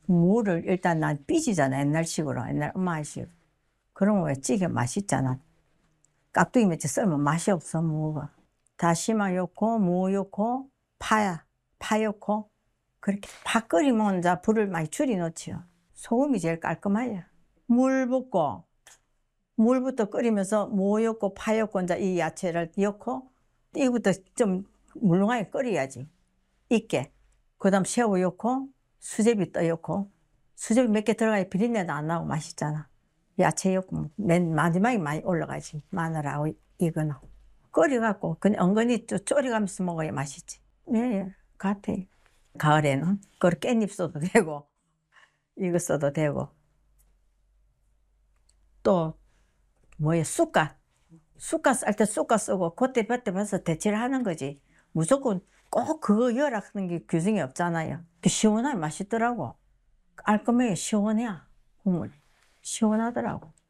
무를 일단 난 삐지잖아. 옛날식으로. 옛날 엄마식. 그런 거 왜 찌개 맛있잖아. 깍두기 맺혀 썰면 맛이 없어, 무가. 다시마 넣고, 무 넣고, 파 넣고. 그렇게 파 끓이면 이제 불을 많이 줄여 놓지요. 소금이 제일 깔끔해요. 물부터 끓이면서 무 넣고, 파 넣고, 이제 이 야채를 넣고, 이거부터 좀 물렁하게 끓여야지. 익게. 그 다음 새우 넣고, 수제비 떠 넣고, 수제비 몇 개 들어가야 비린내도 안 나고 맛있잖아. 야채 넣고, 맨 마지막에 많이 올라가지. 마늘하고 이거는. 끓여갖고, 그냥 은근히 졸여가면서 먹어야 맛있지. 예, 예, 같아. 가을에는, 그걸 깻잎 써도 되고, 이거 써도 되고. 또, 뭐야, 쑥갓 쌀 때 쑥갓 쓰고, 그때 봐서 대체를 하는 거지. 무조건 꼭 그거 열라 하는 게 규정이 없잖아요. 시원하게 맛있더라고. 깔끔하게 시원해. 국물이. 시원하더라고.